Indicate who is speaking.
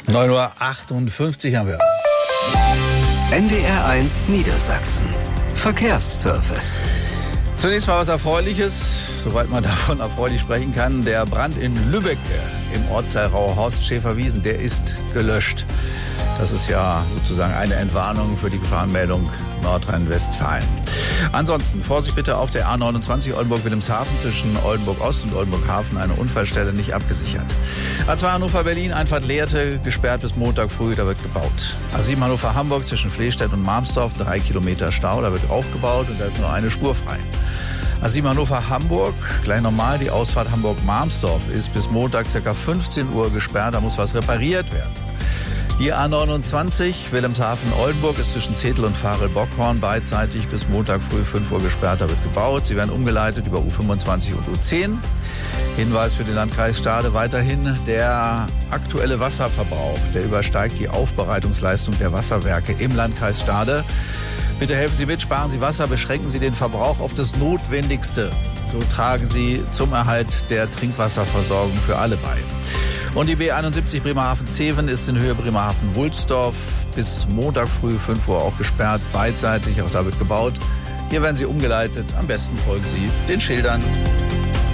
Speaker 1: 9:58 Uhr haben wir.
Speaker 2: NDR1 Niedersachsen. Verkehrsservice.
Speaker 1: Zunächst mal was Erfreuliches, soweit man davon erfreulich sprechen kann. Der Brand in Lübeck im Ortsteil Rauhorst-Schäferwiesen, der ist gelöscht. Das ist ja sozusagen eine Entwarnung für die Gefahrenmeldung Nordrhein-Westfalen. Ansonsten Vorsicht bitte auf der A29 Oldenburg-Wilhelmshaven zwischen Oldenburg-Ost und Oldenburg-Hafen, eine Unfallstelle nicht abgesichert. A2 Hannover-Berlin, Einfahrt Lehrte, gesperrt bis Montag früh, da wird gebaut. A7 Hannover-Hamburg zwischen Flehstedt und Marmsdorf, 3 Kilometer Stau, da wird aufgebaut und da ist nur eine Spur frei. A7 Hannover-Hamburg, gleich normal, die Ausfahrt Hamburg-Marmsdorf ist bis Montag ca. 15 Uhr gesperrt, da muss was repariert werden. Die A29 Wilhelmshaven-Oldenburg ist zwischen Zetel und Varel-Bockhorn beidseitig bis Montag früh 5 Uhr gesperrt, da wird gebaut. Sie werden umgeleitet über U25 und U10. Hinweis für den Landkreis Stade weiterhin, der aktuelle Wasserverbrauch, der übersteigt die Aufbereitungsleistung der Wasserwerke im Landkreis Stade. Bitte helfen Sie mit, sparen Sie Wasser, beschränken Sie den Verbrauch auf das Notwendigste. So tragen Sie zum Erhalt der Trinkwasserversorgung für alle bei. Und die B71 Bremerhaven-Zeven ist in Höhe Bremerhaven-Wulsdorf bis Montag früh 5 Uhr auch gesperrt, beidseitig, auch da wird gebaut. Hier werden Sie umgeleitet, am besten folgen Sie den Schildern.